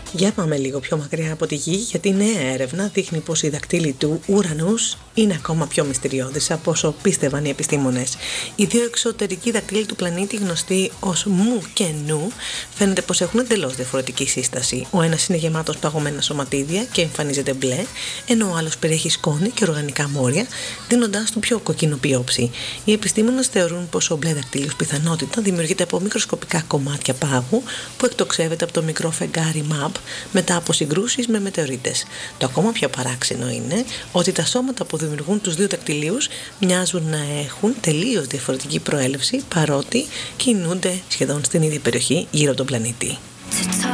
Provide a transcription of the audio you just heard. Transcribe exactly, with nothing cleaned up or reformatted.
Για πάμε λίγο πιο μακριά από τη Γη, γιατί η νέα έρευνα δείχνει πως οι δακτύλοι του ουρανούς είναι ακόμα πιο μυστηριώδεις από όσο πίστευαν οι επιστήμονες. Οι δύο εξωτερικοί δακτύλοι του πλανήτη, γνωστοί ως Μου και Νου, φαίνεται πως έχουν εντελώς διαφορετική σύσταση. Ο ένας είναι γεμάτος παγωμένα σωματίδια και εμφανίζεται μπλε, ενώ ο άλλος περιέχει σκόνη και οργανικά μόρια, δίνοντάς του πιο κοκκινοπή όψη. Οι επιστήμονες θεωρούν πως ο μπλε δακτύλιος πιθανότητα δημιουργείται από μικροσκοπικά κομμάτια πάγου που εκτοξεύεται από το μικρό φεγγάρι Μαμπ μετά από συγκρούσεις με μετεωρίτες. Το ακόμα πιο παράξενο είναι ότι τα σώματα που δημιουργούν τους δύο δακτυλίους μοιάζουν να έχουν τελείως διαφορετική προέλευση, παρότι κινούνται σχεδόν στην ίδια περιοχή γύρω από τον πλανήτη.